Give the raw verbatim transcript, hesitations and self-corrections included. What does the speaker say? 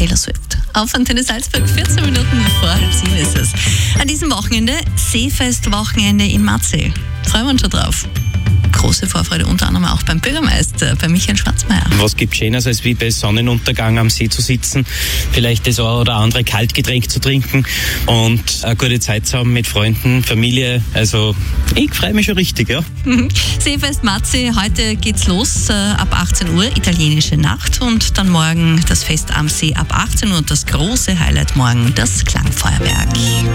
Taylor Swift. Auf Antenne Salzburg, vierzehn Minuten vor halb sieben ist es. An diesem Wochenende Seefest-Wochenende in Matzee. Freuen wir uns schon drauf. Große Vorfreude, unter anderem auch beim Bürgermeister, bei Michael Schwarzmeier. Was gibt Schöneres, als wie bei Sonnenuntergang am See zu sitzen, vielleicht das eine oder andere Kaltgetränk zu trinken und eine gute Zeit zu haben mit Freunden, Familie. Also ich freue mich schon richtig, ja. Seefest Matzee, heute geht's los äh, ab achtzehn Uhr, italienische Nacht, und dann morgen das Fest am See ab achtzehn Uhr und das große Highlight morgen, das Klangfeuerwerk.